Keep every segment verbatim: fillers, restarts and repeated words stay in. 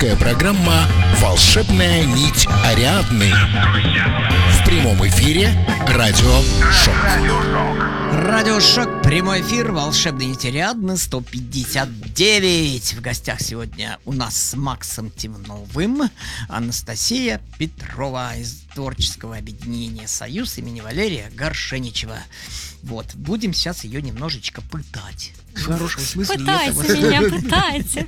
Авторская программа «Волшебная нить Ариадны». В прямом эфире Радио Шок. Радио Шок, прямой эфир, волшебная нить Ариадны, сто пятьдесят девять. В гостях сегодня у нас с Максом Темновым Анастасия Петрова из творческого объединения «Союз» имени Валерия Горшеничева. Вот, будем сейчас ее немножечко пытать. В хорошем смысле. Пытайте меня, пытайте.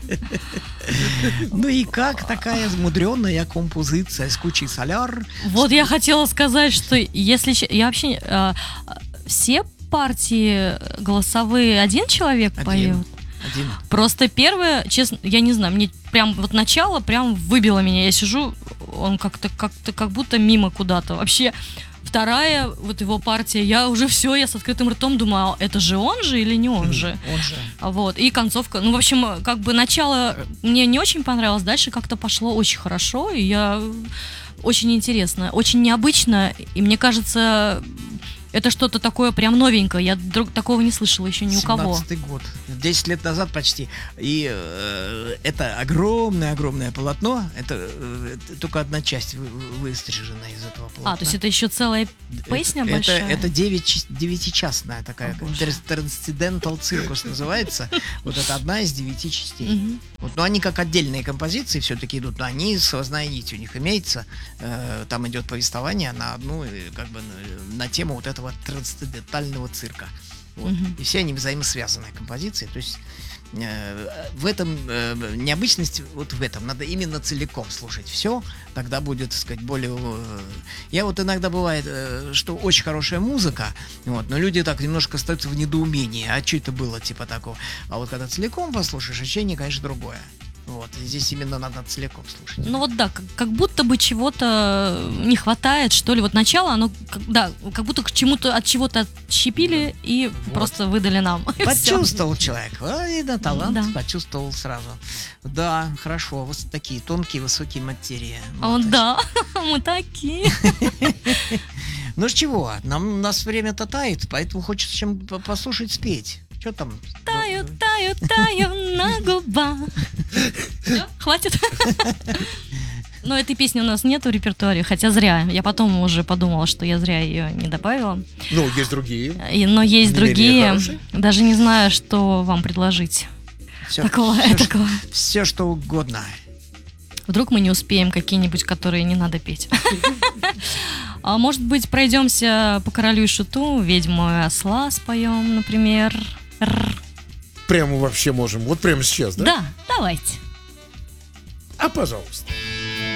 Ну и как такая мудреная композиция с кучей соляр? Вот я хотела сказать, что если я вообще э, все партии голосовые один человек Один. поет. Один. Просто первое, честно, я не знаю, мне прям вот начало прям выбило меня. Я сижу, он как-то как-то как будто мимо куда-то. Вообще вторая вот его партия, я уже все, я с открытым ртом думаю, а это же он же или не он же? Он же. Вот, и концовка, ну, в общем, как бы начало мне не очень понравилось, дальше как-то пошло очень хорошо, и я очень интересно, очень необычно, и мне кажется, это что-то такое прям новенькое, я друг, такого не слышала еще ни у кого. семнадцатый год, десять лет назад почти. И э, это огромное-огромное полотно. Это э, только одна часть вы, выстрижена из этого полотна. А, то есть это еще целая песня это, большая? Это, это девять, девятичастная такая, Transcendental Circus называется. Вот это одна из девяти частей. Вот, но они как отдельные композиции все-таки идут, но они сквозная нить у них имеется. Э, там идет повествование на одну, как бы на, на тему вот этого трансцендентального цирка. Вот. Uh-huh. И все они взаимосвязанные композиции. То есть э, в этом э, необычность, вот в этом надо именно целиком слушать все, тогда будет, так сказать, более. Э, я вот иногда бывает, э, что очень хорошая музыка, вот, но люди так немножко остаются в недоумении, а что это было, типа такого. А вот когда целиком послушаешь, ощущение, конечно, другое. Вот, и здесь именно надо целиком слушать. Ну вот да, как, как будто бы чего-то не хватает, что ли. Вот начало, оно, как, да, как будто к чему-то от чего-то отщепили и вот. Просто выдали нам. Почувствовал человек. Ай, да, талант, да. Почувствовал сразу. Да, хорошо, вот такие тонкие, высокие материи. О, вот, да, мы такие. Ну с чего, нам, у нас время-то тает, поэтому хочется чем послушать, спеть. Что там? Таю, таю, таю на губах. Все, хватит. Но этой песни у нас нет в репертуаре, хотя зря. Я потом уже подумала, что я зря ее не добавила. Ну, есть другие. И, но есть Не другие. хорошие. Даже не знаю, что вам предложить. Все, Такого, все, такого. Все, что угодно. Вдруг мы не успеем какие-нибудь, которые не надо петь. А может быть, пройдемся по Королю и Шуту, Ведьму и Осла споем, например. Прямо вообще можем. Вот прямо сейчас, да? Да, давайте. А пожалуйста.